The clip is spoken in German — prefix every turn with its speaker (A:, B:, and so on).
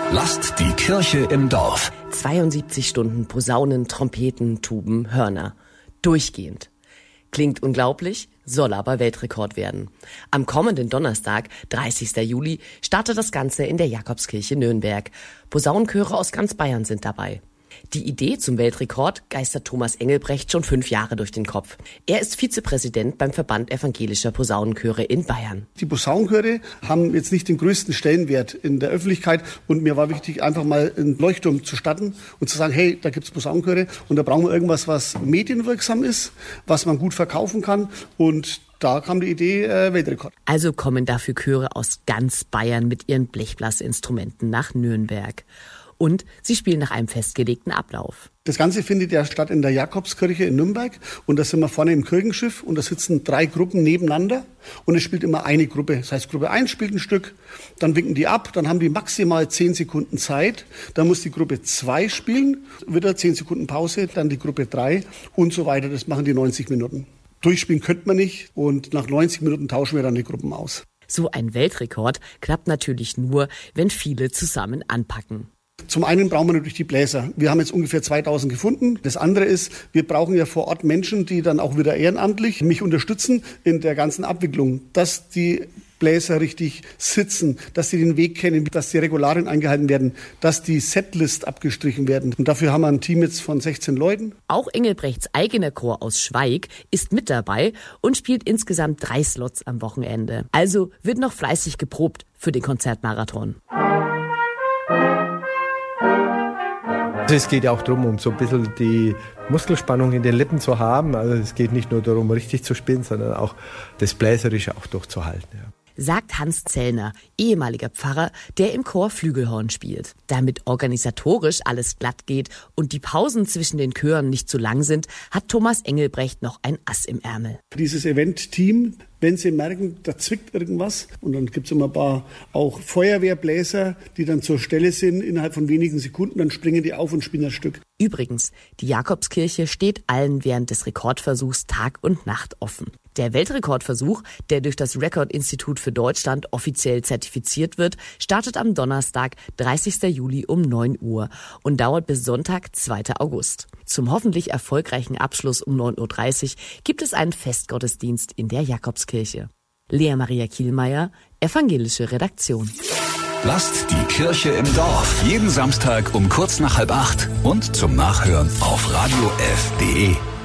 A: Lasst die Kirche im Dorf.
B: 72 Stunden Posaunen, Trompeten, Tuben, Hörner. Durchgehend. Klingt unglaublich, soll aber Weltrekord werden. Am kommenden Donnerstag, 30. Juli, startet das Ganze in der Jakobskirche Nürnberg. Posaunenchöre aus ganz Bayern sind dabei. Die Idee zum Weltrekord geistert Thomas Engelbrecht schon 5 Jahre durch den Kopf. Er ist Vizepräsident beim Verband evangelischer Posaunenchöre in Bayern.
C: Die Posaunenchöre haben jetzt nicht den größten Stellenwert in der Öffentlichkeit und mir war wichtig, einfach mal einen Leuchtturm zu starten und zu sagen, hey, da gibt's Posaunenchöre und da brauchen wir irgendwas, was medienwirksam ist, was man gut verkaufen kann und da kam die Idee Weltrekord.
B: Also kommen dafür Chöre aus ganz Bayern mit ihren Blechblasinstrumenten nach Nürnberg. Und sie spielen nach einem festgelegten Ablauf.
C: Das Ganze findet ja statt in der Jakobskirche in Nürnberg. Und da sind wir vorne im Kirchenschiff und da sitzen 3 Gruppen nebeneinander. Und es spielt immer eine Gruppe. Das heißt, Gruppe 1 spielt ein Stück, dann winken die ab, dann haben die maximal 10 Sekunden Zeit. Dann muss die Gruppe 2 spielen, wieder 10 Sekunden Pause, dann die Gruppe 3 und so weiter. Das machen die 90 Minuten. Durchspielen könnte man nicht und nach 90 Minuten tauschen wir dann die Gruppen aus.
B: So ein Weltrekord klappt natürlich nur, wenn viele zusammen anpacken.
C: Zum einen brauchen wir natürlich die Bläser. Wir haben jetzt ungefähr 2000 gefunden. Das andere ist, wir brauchen ja vor Ort Menschen, die dann auch wieder ehrenamtlich mich unterstützen in der ganzen Abwicklung, dass die Bläser richtig sitzen, dass sie den Weg kennen, dass die Regularien eingehalten werden, dass die Setlist abgestrichen werden. Und dafür haben wir ein Team jetzt von 16 Leuten.
B: Auch Engelbrechts eigener Chor aus Schweig ist mit dabei und spielt insgesamt 3 Slots am Wochenende. Also wird noch fleißig geprobt für den Konzertmarathon.
D: Es geht ja auch darum, um so ein bisschen die Muskelspannung in den Lippen zu haben. Also es geht nicht nur darum, richtig zu spielen, sondern auch das Bläserische auch durchzuhalten. Ja.
B: Sagt Hans Zellner, ehemaliger Pfarrer, der im Chor Flügelhorn spielt. Damit organisatorisch alles glatt geht und die Pausen zwischen den Chören nicht zu lang sind, hat Thomas Engelbrecht noch ein Ass im Ärmel.
C: Dieses Event-Team, wenn sie merken, da zwickt irgendwas, und dann gibt es immer ein paar auch Feuerwehrbläser, die dann zur Stelle sind, innerhalb von wenigen Sekunden, dann springen die auf und spielen das Stück.
B: Übrigens, die Jakobskirche steht allen während des Rekordversuchs Tag und Nacht offen. Der Weltrekordversuch, der durch das Record-Institut für Deutschland offiziell zertifiziert wird, startet am Donnerstag, 30. Juli um 9 Uhr und dauert bis Sonntag, 2. August. Zum hoffentlich erfolgreichen Abschluss um 9.30 Uhr gibt es einen Festgottesdienst in der Jakobskirche. Lea Maria Kielmeier, evangelische Redaktion.
A: Lasst die Kirche im Dorf. Jeden Samstag um kurz nach 7:30 und zum Nachhören auf radiof.de.